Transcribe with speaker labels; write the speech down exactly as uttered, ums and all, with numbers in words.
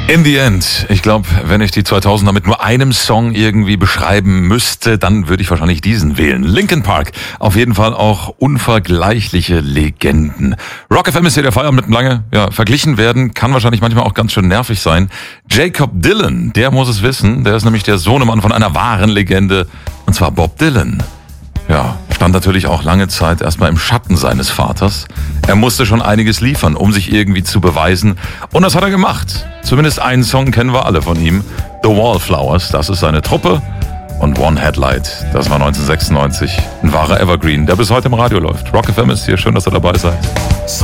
Speaker 1: In the end, ich glaube, wenn ich die zweitausender mit nur einem Song irgendwie beschreiben müsste, dann würde ich wahrscheinlich diesen wählen. Linkin Park, auf jeden Fall auch unvergleichliche Legenden. Rock F M ist hier der Feierabend mit dem lange, ja, verglichen werden, kann wahrscheinlich manchmal auch ganz schön nervig sein. Jakob Dylan, der muss es wissen, der ist nämlich der Sohnemann von einer wahren Legende, und zwar Bob Dylan. Ja, stand natürlich auch lange Zeit erstmal im Schatten seines Vaters. Er musste schon einiges liefern, um sich irgendwie zu beweisen. Und das hat er gemacht. Zumindest einen Song kennen wir alle von ihm. The Wallflowers, das ist seine Truppe. Und One Headlight, das war neunzehnhundertsechsundneunzig. Ein wahrer Evergreen, der bis heute im Radio läuft. Rock F M ist hier, schön, dass ihr dabei seid.